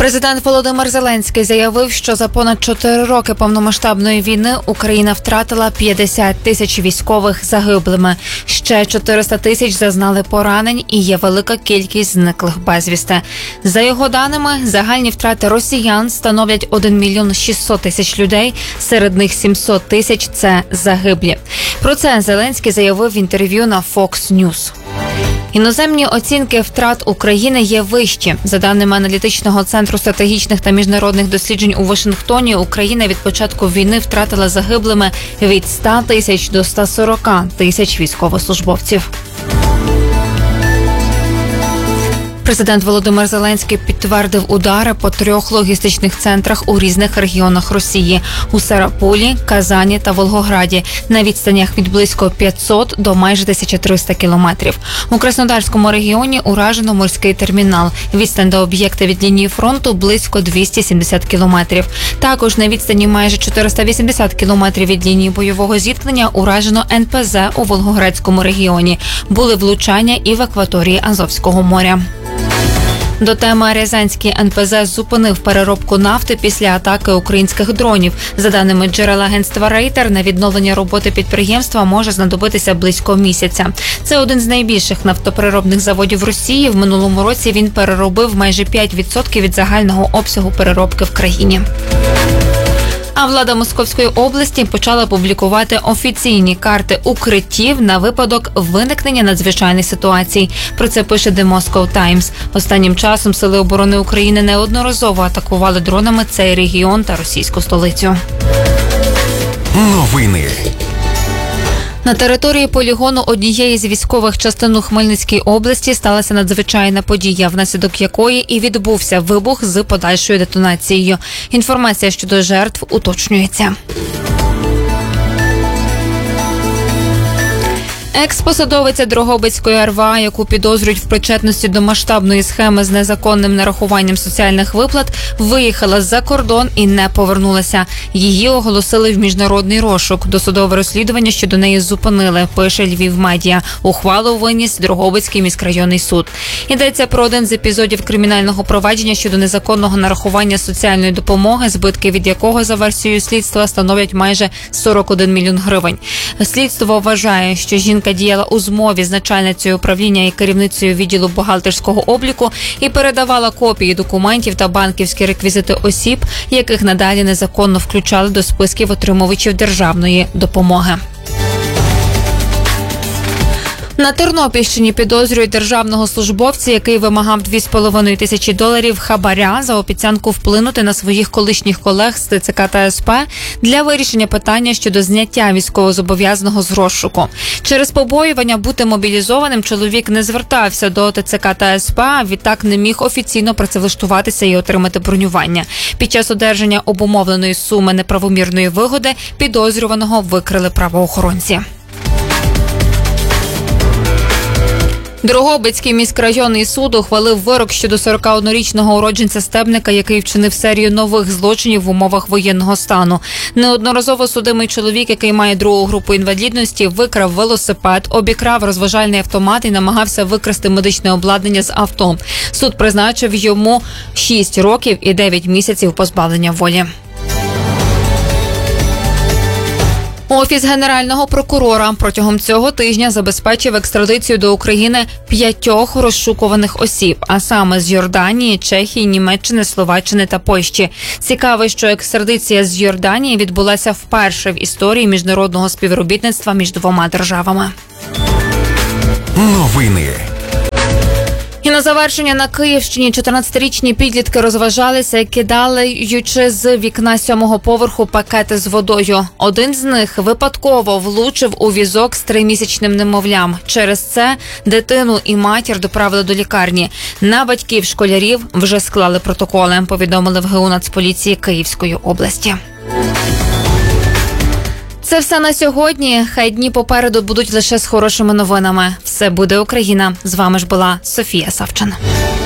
Президент Володимир Зеленський заявив, що за понад 4 роки повномасштабної війни Україна втратила 50 тисяч військових загиблими. Ще 400 тисяч зазнали поранень і є велика кількість зниклих безвісти. За його даними, загальні втрати росіян становлять 1 мільйон 600 тисяч людей, серед них 700 тисяч – це загиблі. Про це Зеленський заявив в інтерв'ю на Fox News. Іноземні оцінки втрат України є вищі. За даними аналітичного центру стратегічних та міжнародних досліджень у Вашингтоні, Україна від початку війни втратила загиблими від 100 тисяч до 140 тисяч військовослужбовців. Президент Володимир Зеленський підтвердив удари по 3 логістичних центрах у різних регіонах Росії – у Сарапулі, Казані та Волгограді на відстанях від близько 500 до майже 1300 кілометрів. У Краснодарському регіоні уражено морський термінал. Відстань до об'єкта від лінії фронту близько 270 кілометрів. Також на відстані майже 480 кілометрів від лінії бойового зіткнення уражено НПЗ у Волгоградському регіоні. Були влучання і в акваторії Азовського моря. До теми Рязанський НПЗ зупинив переробку нафти після атаки українських дронів. За даними джерел агентства Рейтер, на відновлення роботи підприємства може знадобитися близько місяця. Це один з найбільших нафтопереробних заводів Росії. В минулому році він переробив майже 5% від загального обсягу переробки в країні. А влада Московської області почала публікувати офіційні карти укриттів на випадок виникнення надзвичайних ситуацій. Про це пише The Moscow Times. Останнім часом Сили оборони України неодноразово атакували дронами цей регіон та російську столицю. Новини. На території полігону однієї з військових частин у Хмельницькій області сталася надзвичайна подія, внаслідок якої і відбувся вибух з подальшою детонацією. Інформація щодо жертв уточнюється. Екс-посадовиця Дрогобицької РВА, яку підозрюють в причетності до масштабної схеми з незаконним нарахуванням соціальних виплат, виїхала за кордон і не повернулася. Її оголосили в міжнародний розшук. Досудове розслідування щодо неї зупинили, пише Львів Медіа. Ухвалу виніс Дрогобицький міськрайонний суд. Йдеться про один з епізодів кримінального провадження щодо незаконного нарахування соціальної допомоги, збитки від якого, за версією слідства, становлять майже 41 мільйон гривень. Слідство вважає, що жінка діяла у змові з начальницею управління і керівницею відділу бухгалтерського обліку і передавала копії документів та банківські реквізити осіб, яких надалі незаконно включали до списків отримувачів державної допомоги. На Тернопільщині підозрюють державного службовця, який вимагав $2,5 тисячі хабаря за обіцянку вплинути на своїх колишніх колег з ТЦК та СП для вирішення питання щодо зняття військовозобов'язаного з розшуку. Через побоювання бути мобілізованим чоловік не звертався до ТЦК та СП, а відтак не міг офіційно працевлаштуватися і отримати бронювання. Під час одержання обумовленої суми неправомірної вигоди підозрюваного викрили правоохоронці. Дрогобицький міськрайонний суд ухвалив вирок щодо 41-річного уродженця Стебника, який вчинив серію нових злочинів в умовах воєнного стану. Неодноразово судимий чоловік, який має 2-гу групу інвалідності, викрав велосипед, обікрав розважальний автомат і намагався викрасти медичне обладнання з авто. Суд призначив йому 6 років і 9 місяців позбавлення волі. Офіс Генерального прокурора протягом цього тижня забезпечив екстрадицію до України 5 розшукуваних осіб, а саме з Йорданії, Чехії, Німеччини, Словаччини та Польщі. Цікаво, що екстрадиція з Йорданії відбулася вперше в історії міжнародного співробітництва між двома державами. Новини. І на завершення на Київщині 14-річні підлітки розважалися, кидаючи з вікна 7-го поверху пакети з водою. Один з них випадково влучив у візок з 3-місячним немовлям. Через це дитину і матір доправили до лікарні. На батьків школярів вже склали протоколи, повідомили в ГУ Нацполіції Київської області. Це все на сьогодні. Хай дні попереду будуть лише з хорошими новинами. Все буде Україна. З вами ж була Софія Савчан.